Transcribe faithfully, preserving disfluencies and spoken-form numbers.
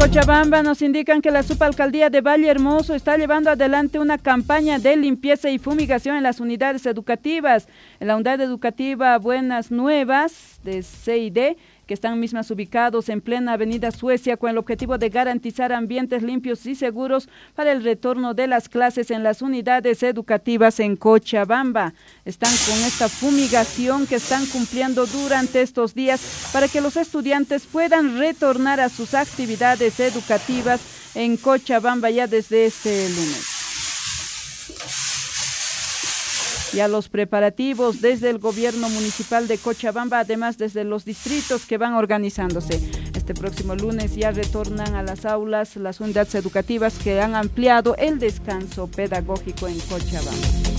Cochabamba nos indican que la subalcaldía de Valle Hermoso está llevando adelante una campaña de limpieza y fumigación en las unidades educativas. En la unidad educativa Buenas Nuevas de C I D, que están mismas ubicados en plena avenida Suecia, con el objetivo de garantizar ambientes limpios y seguros para el retorno de las clases en las unidades educativas en Cochabamba. Están con esta fumigación que están cumpliendo durante estos días para que los estudiantes puedan retornar a sus actividades educativas en Cochabamba ya desde este lunes. Ya los preparativos desde el gobierno municipal de Cochabamba, además desde los distritos que van organizándose. Este próximo lunes ya retornan a las aulas las unidades educativas que han ampliado el descanso pedagógico en Cochabamba.